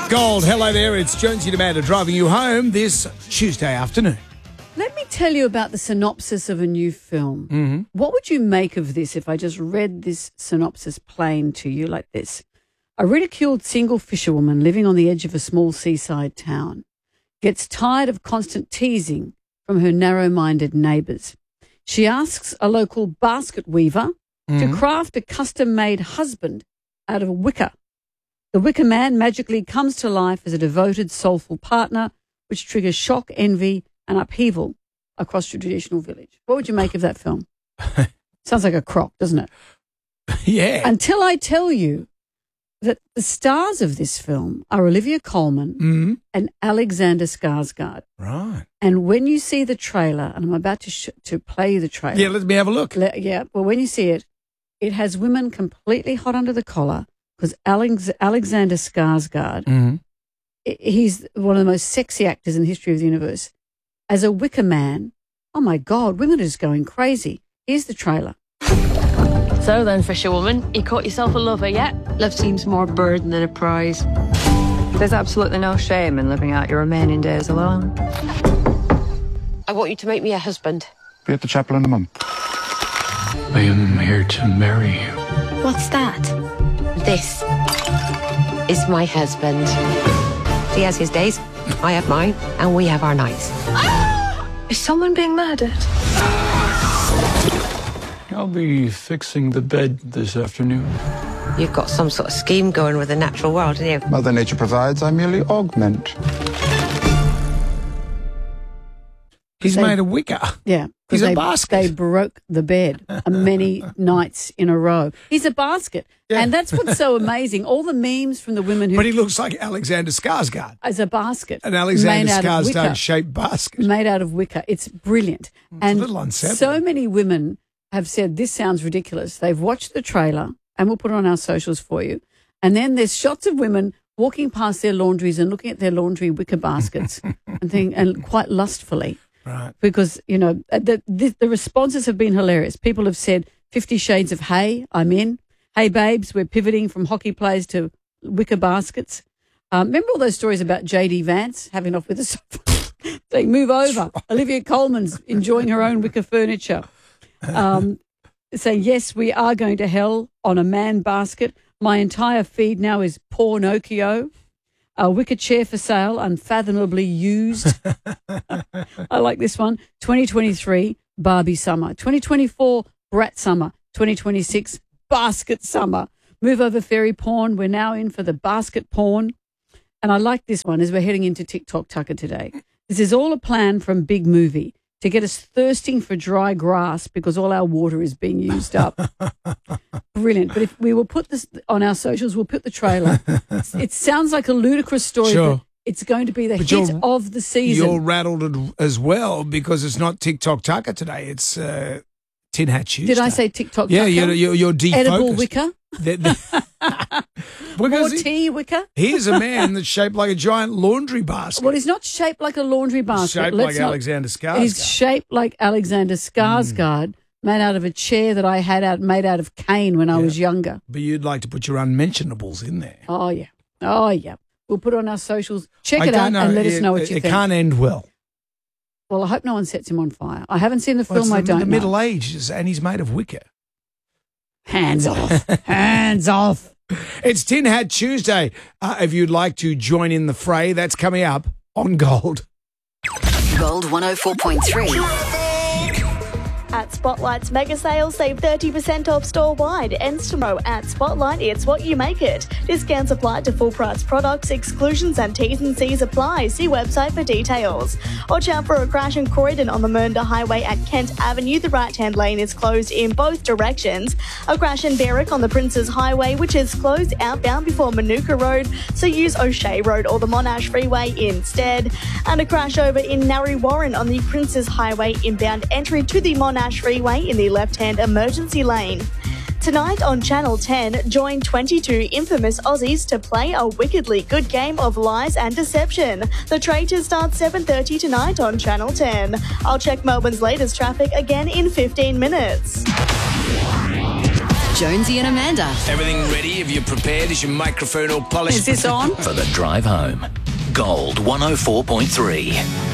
Gold, hello there. It's Jonesy and Amanda driving you home this Tuesday afternoon. Let me tell you about the synopsis of a new film. Mm-hmm. What would you make of this if I just read this synopsis plain to you like this? A ridiculed single fisherwoman living on the edge of a small seaside town gets tired of constant teasing from her narrow-minded neighbours. She asks a local basket weaver to craft a custom-made husband out of a wicker. The wicker man magically comes to life as a devoted, soulful partner, which triggers shock, envy, and upheaval across the traditional village. What would you make of that film? Sounds like a crock, doesn't it? Yeah. Until I tell you that the stars of this film are Olivia Colman and Alexander Skarsgård. Right. And when you see the trailer, and I'm about to play you the trailer. Yeah, let me have a look. Well, when you see it, it has women completely hot under the collar because Alexander Skarsgård, he's one of the most sexy actors in the history of the universe. As a wicker man, oh my God, women are just going crazy. Here's the trailer. So then, fisherwoman, you caught yourself a lover yet? Love seems more a burden than a prize. There's absolutely no shame in living out your remaining days alone. I want you to make me a husband. Be at the chapel in a month. I am here to marry you. What's that? This is my husband. He has his days, I have mine, and we have our nights. Is someone being murdered? I'll be fixing the bed this afternoon. You've got some sort of scheme going with the natural world, haven't you? Mother Nature provides, I merely augment. He's made a wicker. Yeah. He's a basket. They broke the bed many nights in a row. He's a basket. Yeah. And that's what's so amazing. All the memes from the women who... But he looks like Alexander Skarsgård. As a basket. An Alexander made out of wicker. Skarsgård-shaped basket. Made out of wicker. It's brilliant. It's and a little unsettling. So many women have said, this sounds ridiculous. They've watched the trailer, and we'll put it on our socials for you. And then there's shots of women walking past their laundries and looking at their laundry wicker baskets and quite lustfully. Right. Because, you know, the responses have been hilarious. People have said 50 Shades of Hey, I'm in. Hey, babes, we're pivoting from hockey players to wicker baskets. Remember all those stories about J.D. Vance having off with us? Saying, move over. Right. Olivia Colman's enjoying her own wicker furniture. Saying, yes, we are going to hell on a man basket. My entire feed now is Pornocchio. A wicker chair for sale, unfathomably used. I like this one. 2023, Barbie summer. 2024, Brat summer. 2026, basket summer. Move over fairy porn. We're now in for the basket porn. And I like this one as we're heading into TikTok Tucker today. This is all a plan from Big Movie to get us thirsting for dry grass because all our water is being used up. Brilliant. But if we will put this on our socials, we'll put the trailer. It sounds like a ludicrous story, but it's going to be the hit of the season. You're rattled as well because it's not TikTok Tucker today. It's Tin Hat Tuesday. Did I say TikTok Tucker? Yeah, you're defocused. Edible wicker? More tea wicker? Here's a man that's shaped like a giant laundry basket. Well, he's not shaped like a laundry basket. Shaped like Alexander Skarsgård. He's shaped like Alexander Skarsgård, made out of a chair that I had made out of cane when I was younger. But you'd like to put your unmentionables in there. Oh, yeah. Oh, yeah. We'll put it on our socials. Check it out and let us know what you think. It can't end well. Well, I hope no one sets him on fire. I haven't seen the film. I don't know. The Middle Ages, and he's made of wicker. Hands off. Hands off. It's Tin Hat Tuesday. If you'd like to join in the fray, that's coming up on Gold. Gold 104.3. At Spotlight's mega sale, save 30% off store-wide. Ends tomorrow at Spotlight. It's what you make it. Discounts apply to full-price products. Exclusions and T's and C's apply. See website for details. Watch out for a crash in Croydon on the Mernda Highway at Kent Avenue. The right-hand lane is closed in both directions. A crash in Berwick on the Princes Highway, which is closed outbound before Manuka Road, so use O'Shea Road or the Monash Freeway instead. And a crash over in Narre Warren on the Princes Highway, inbound entry to the Monash Freeway in the left-hand emergency lane. Tonight on Channel 10, join 22 infamous Aussies to play a wickedly good game of lies and deception. The Traitors starts 7:30 tonight on Channel 10. I'll check Melbourne's latest traffic again in 15 minutes. Jonesy and Amanda. Everything ready? Have you prepared? Is your microphone all polished? Is this on? For the drive home. Gold 104.3.